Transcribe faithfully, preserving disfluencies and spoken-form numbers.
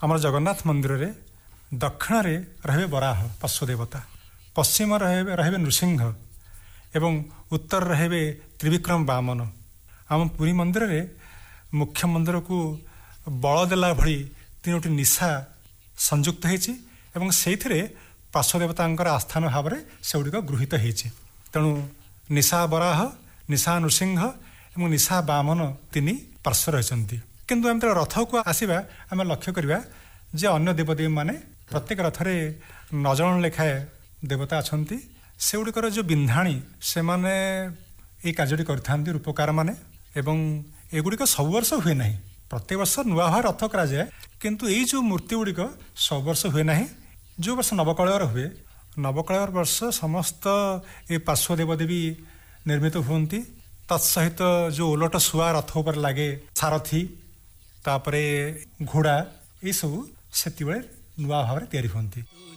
आमर जगन्नाथ मंदिर रे दक्षिण रे रहे बराह पशु देवता, पश्चिम रहे रहे नृसिंह एवं उत्तर रहे त्रिविक्रम वामन। आम पुरी मंदिर रे मुख्य मंदिर को बल देला भली तीनोटी निशा संयुक्त होती एवं से पार्श्व देवता आस्थान भाव में से गुड़िक गृहीत होती। तेणु निशा बराह, निशा नृसिंह एवं निशा वामन तीन पार्श्व रही। किंतु आम रथ को आसवा आम लक्ष्य करवा जे अन्य देवदेवी माने प्रत्येक रथरे नौ जन लेखाए देवता अच्छा से गुड़िकर जो बिंधाणी से माने ये कार्य करते रूपकार माने एवं एगुड़िक सब वर्ष हुए ना, प्रत्येक वर्ष नुआ हुआ रथ कराए किंतु यही जो मूर्ति गुड़िक सब वर्ष हुए ना। जो वर्ष नवकलयर हुए नवकलयर वर्ष समस्त ये पार्श्व देवदेवी निर्मित हुंती। तत्सहित जो ओलट शुआ रथ पर लगे सारथी तापरे घोड़ा ये सब से नुआ भाव में तैयारी होती।